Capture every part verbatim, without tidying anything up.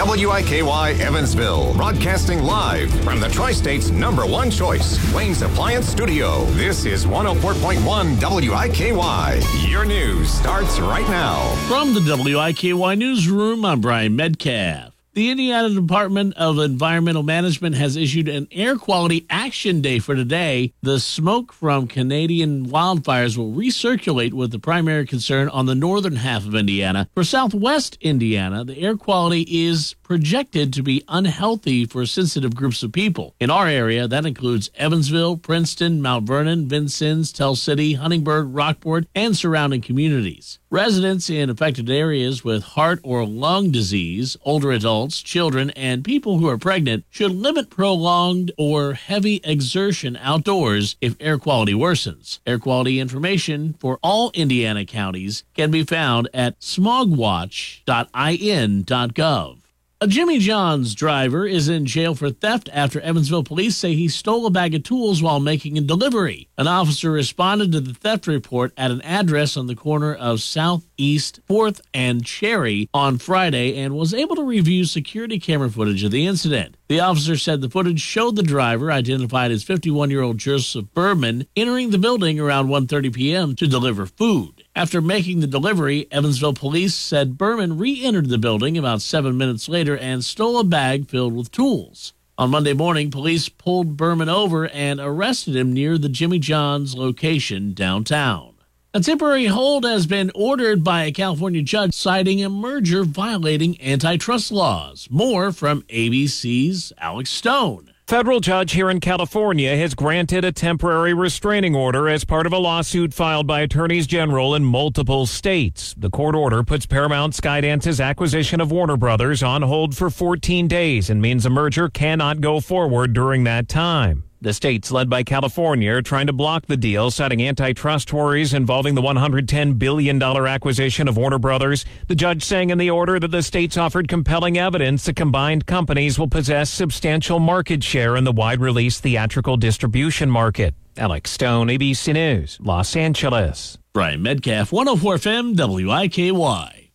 W I K Y Evansville, broadcasting live from the Tri-State's number one choice, Wayne's Appliance Studio. This is one oh four point one W I K Y. Your news starts right now. From the W I K Y Newsroom, I'm Brian Metcalf. The Indiana Department of Environmental Management has issued an air quality action day for today. The smoke from Canadian wildfires will recirculate, with the primary concern on the northern half of Indiana. For southwest Indiana, the air quality is projected to be unhealthy for sensitive groups of people. In our area, that includes Evansville, Princeton, Mount Vernon, Vincennes, Tell City, Huntingburg, Rockport, and surrounding communities. Residents in affected areas with heart or lung disease, older adults, children, and people who are pregnant should limit prolonged or heavy exertion outdoors if air quality worsens. Air quality information for all Indiana counties can be found at smogwatch dot I N dot gov. A Jimmy John's driver is in jail for theft after Evansville police say he stole a bag of tools while making a delivery. An officer responded to the theft report at an address on the corner of Southeast fourth and Cherry on Friday and was able to review security camera footage of the incident. The officer said the footage showed the driver, identified as fifty-one-year-old Joseph Berman, entering the building around one thirty p.m. to deliver food. After making the delivery, Evansville police said Berman re-entered the building about seven minutes later and stole a bag filled with tools. On Monday morning, police pulled Berman over and arrested him near the Jimmy John's location downtown. A temporary hold has been ordered by a California judge citing a merger violating antitrust laws. More from A B C's Alex Stone. Federal judge here in California has granted a temporary restraining order as part of a lawsuit filed by attorneys general in multiple states. The court order puts Paramount Skydance's acquisition of Warner Brothers on hold for fourteen days and means a merger cannot go forward during that time. The states, led by California, are trying to block the deal, citing antitrust worries involving the one hundred ten billion dollars acquisition of Warner Brothers. The judge saying in the order that the states offered compelling evidence the combined companies will possess substantial market share in the wide-release theatrical distribution market. Alex Stone, A B C News, Los Angeles. Brian Metcalf, one oh four F M, W I K Y.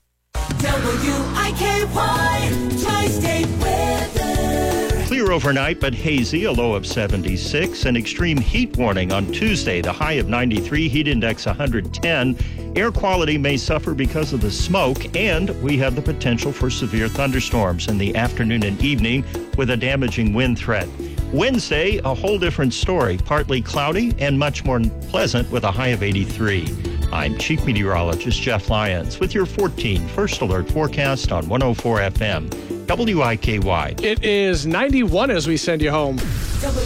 W I K Y, Tri-State weather. Clear overnight, but hazy, a low of seventy-six. An extreme heat warning on Tuesday, the high of ninety-three, heat index one hundred ten. Air quality may suffer because of the smoke, and we have the potential for severe thunderstorms in the afternoon and evening with a damaging wind threat. Wednesday, a whole different story, partly cloudy and much more pleasant with a high of eighty-three. I'm Chief Meteorologist Jeff Lyons with your fourteen First Alert forecast on one oh four F M, W I K Y. It is ninety-one as we send you home. W